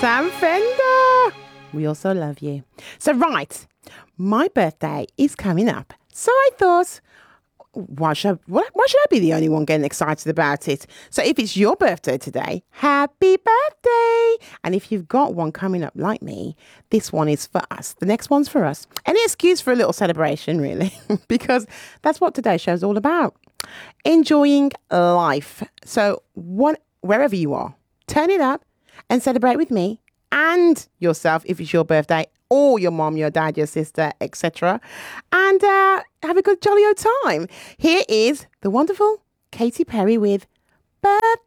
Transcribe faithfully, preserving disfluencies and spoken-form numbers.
Sam Fender. We also love you. So, right, my birthday is coming up. So I thought, why should I, why, why should I be the only one getting excited about it? So if it's your birthday today, happy birthday. And if you've got one coming up like me, this one is for us. The next one's for us. Any excuse for a little celebration, really, because that's what today's show is all about. Enjoying life. So what, wherever you are, turn it up and celebrate with me and yourself if it's your birthday, or your mom, your dad, your sister, et cetera. And uh, have a good jolly old time. Here is the wonderful Katy Perry with Birthday.